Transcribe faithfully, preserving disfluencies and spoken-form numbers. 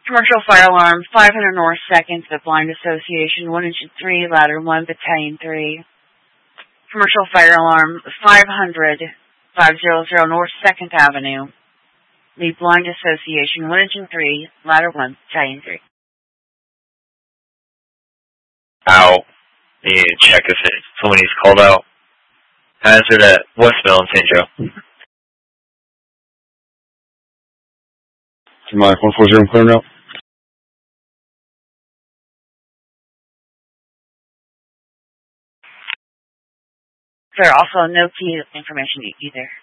Commercial fire alarm, five hundred North second, the Blind Association, one Engine three, Ladder one, Battalion three. Commercial fire alarm, five hundred, five hundred North second Avenue, the Blind Association, one Engine three, Ladder one, Battalion three. Ow. You need to check if it, somebody's called out. Hazard at Westmill in Saint Joe. Mike one four zero, clear now. Sir, also no key information either.